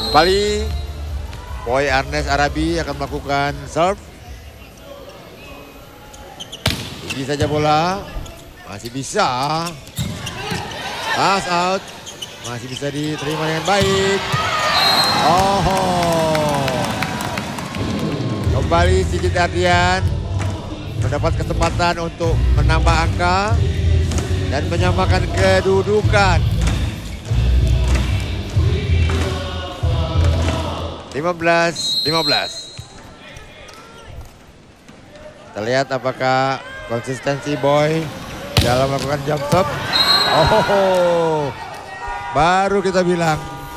Kembali Boy Arnes Arabi akan melakukan serve. Tinggi saja bola. Masih bisa. Pass out. Masih bisa diterima dengan baik. Oh. Kembali Sigit Ardian mendapat kesempatan untuk menambah angka dan menyamakan kedudukan. 15-15. Kita lihat apakah konsistensi Boy dalam melakukan jump stop. Oh, baru kita bilang.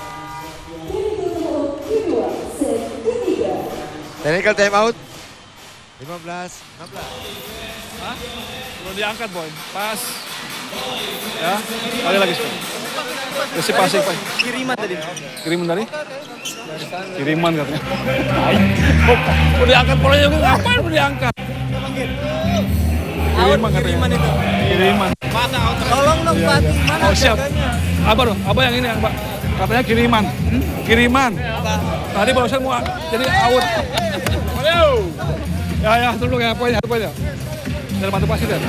Technical time out. 15-16. Hah? Belum diangkat Boy. Pas. Ya, kali lagi Boy. Kasih passing Boy. Kiriman tadi. Kiriman dari? Kiriman katanya. Udah diangkat bolanya juga, ngapain udah diangkat? Kiriman katanya. Kiriman itu. Kiriman. Tolong dong pelatih, mana Oh siap. jaganya? Apa dong? Apa yang ini Pak? Katanya kiriman. Kiriman. Tadi barusan mau jadi out. Ayo. Ya tunggu ya poinnya. Dari batu pasir ya.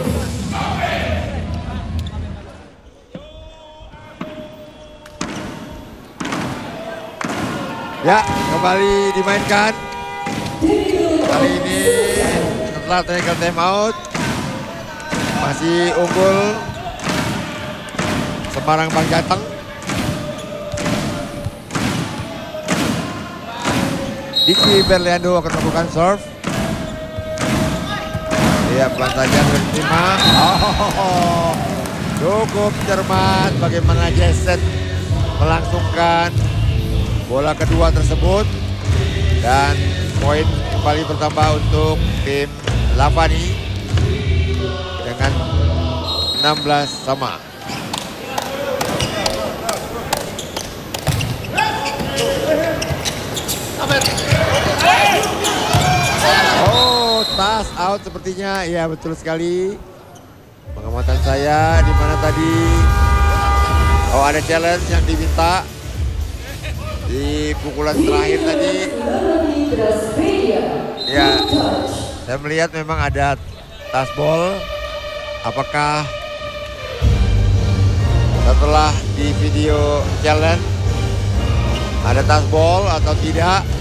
Ya, kembali dimainkan. Kali ini setelah technical time out masih unggul Semarang Bang Jateng. Diki Berliando akan melakukan serve. Iya, pelan saja menerima. Oh, cukup cermat bagaimana Jason melangsungkan bola kedua tersebut. Dan poin kembali bertambah untuk tim Lavani dengan 16 sama. Oh, tas out sepertinya. Ya, betul sekali. Pengamatan saya di mana tadi ada challenge yang diminta di pukulan terakhir tadi. Ya, saya melihat memang ada touchball. Apakah setelah di video challenge ada touchball atau tidak?